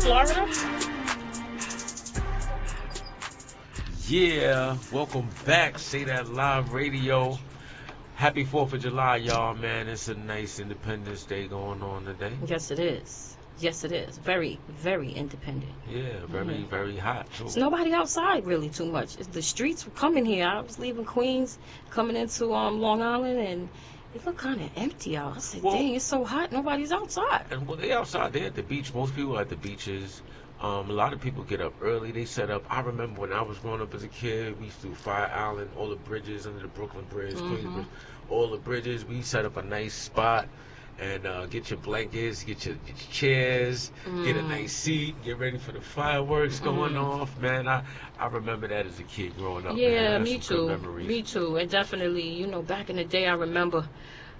Florida? Yeah, welcome back. Say That Live Radio. Happy 4th of July, y'all, man. It's a nice Independence Day going on today. Yes, it is. Yes, it is. Very, very independent. Yeah, very hot, too. There's nobody outside really too much. The streets were coming here. I was leaving Queens, coming into Long Island, and it looked kind of empty out. I said, dang, it's so hot. Nobody's outside. And well, they outside. They at the beach. Most people are at the beaches. A lot of people get up early. They set up. I remember when I was growing up as a kid, we used to do Fire Island, all the bridges under the Brooklyn Bridge, Queensbridge, all the bridges. We set up a nice spot and get your blankets, get your chairs, get a nice seat, get ready for the fireworks going off. Man, I remember that as a kid growing up. Yeah, man. me too. Me too. And definitely, back in the day, I remember,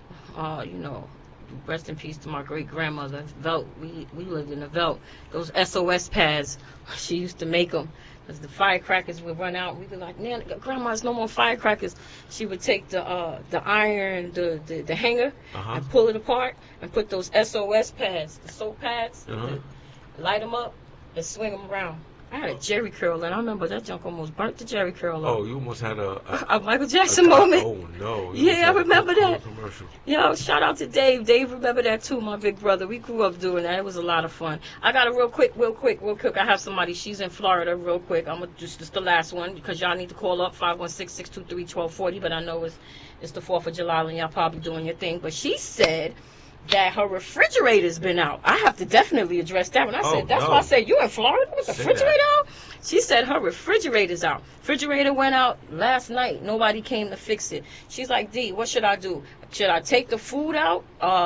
rest in peace to my great grandmother, Velt. We lived in a Velt. Those SOS pads, she used to make them. As the firecrackers would run out, we'd be like, man, grandma's no more firecrackers. She would take the iron, the hanger, and pull it apart and put those SOS pads, the soap pads, light them up and swing them around. I had a Jerry curl, and I remember that junk almost burnt the Jerry curl up. Oh, you almost had a Michael Jackson moment. Oh, no. Yeah, I remember that. Commercial. Shout out to Dave. Dave remember that too, my big brother. We grew up doing that. It was a lot of fun. I got a real quick. I have somebody. She's in Florida real quick. I'm just the last one because y'all need to call up 516-623-1240. But I know it's the 4th of July and y'all probably doing your thing. But she said that her refrigerator's been out. I have to definitely address that. When I said, that's why I said, you in Florida with the refrigerator out? She said her refrigerator's out. Refrigerator went out last night. Nobody came to fix it. She's like, D, what should I do? Should I take the food out?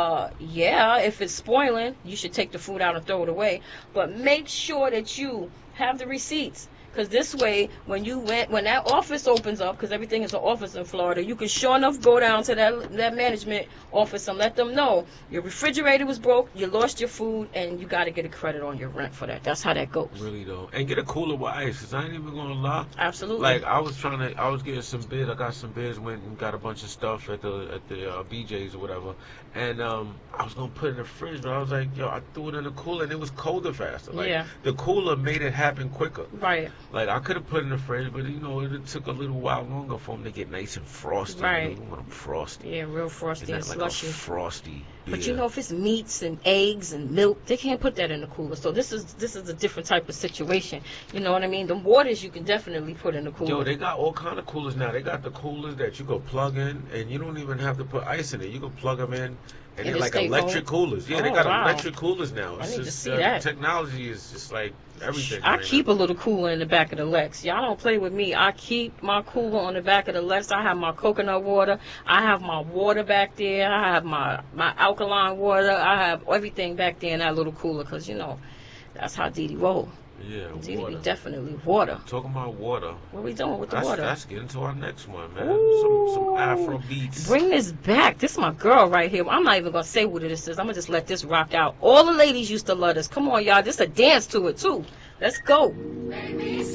Yeah, if it's spoiling, you should take the food out and throw it away. But make sure that you have the receipts. Because this way, when that office opens up, because everything is an office in Florida, you can sure enough go down to that management office and let them know your refrigerator was broke, you lost your food, and you got to get a credit on your rent for that. That's how that goes. Really, though. And get a cooler with ice, because I ain't even going to lie. Absolutely. Like, I was getting some bids. I got some bids, went and got a bunch of stuff at the BJ's or whatever. And I was going to put it in the fridge, but I was like, I threw it in the cooler, and it was colder faster. Like, the cooler made it happen quicker. Right. Like, I could have put it in the fridge, but, it took a little while longer for them to get nice and frosty. Right. You want them frosty. Yeah, real frosty and slushy. Like a frosty beer. But if it's meats and eggs and milk, they can't put that in the cooler. So this is a different type of situation. You know what I mean? The waters you can definitely put in the cooler. Yo, they got all kind of coolers now. They got the coolers that you go plug in, and you don't even have to put ice in it. You can plug them in. And they're like electric coolers. Yeah, they got electric coolers now. I need to see that. Technology is just like everything. I keep a little cooler in the back of the Lex. Y'all don't play with me. I keep my cooler on the back of the Lex. I have my coconut water. I have my water back there. I have my alkaline water. I have everything back there in that little cooler because, that's how Dee Dee roll. Yeah, Dee Dee definitely water. Talking about water. What are we doing with the water? Let's get into our next one, man. Some Afro beats. Bring this back. This is my girl right here. I'm not even going to say what this is. I'm going to just let this rock out. All the ladies used to love this. Come on, y'all. Just a dance to it, too. Let's go.